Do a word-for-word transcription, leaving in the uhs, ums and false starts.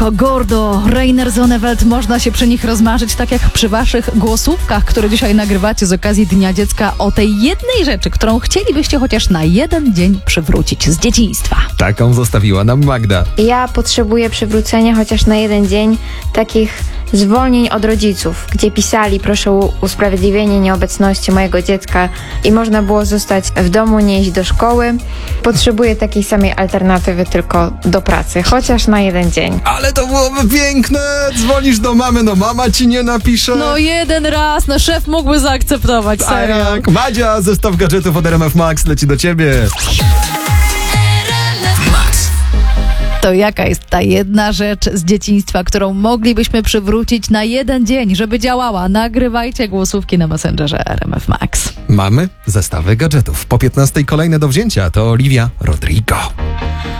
Gordo, Rainer Zonneveld, można się przy nich rozmarzyć, tak jak przy waszych głosówkach, które dzisiaj nagrywacie z okazji Dnia Dziecka, o tej jednej rzeczy, którą chcielibyście chociaż na jeden dzień przywrócić z dzieciństwa. Taką zostawiła nam Magda. Ja potrzebuję przywrócenia chociaż na jeden dzień takich zwolnień od rodziców, gdzie pisali: proszę o usprawiedliwienie nieobecności mojego dziecka i można było zostać w domu, nie iść do szkoły. Potrzebuję takiej samej alternatywy, tylko do pracy, chociaż na jeden dzień. Ale to byłoby piękne! Dzwonisz do mamy, no mama ci nie napisze. No jeden raz, no szef mógłby zaakceptować, A serio. jak? Madzia, zestaw gadżetów od R M F Max leci do ciebie. To jaka jest ta jedna rzecz z dzieciństwa, którą moglibyśmy przywrócić na jeden dzień, żeby działała? Nagrywajcie głosówki na Messengerze R M F Max. Mamy zestawy gadżetów. Po piętnastej kolejne do wzięcia to Olivia Rodrigo.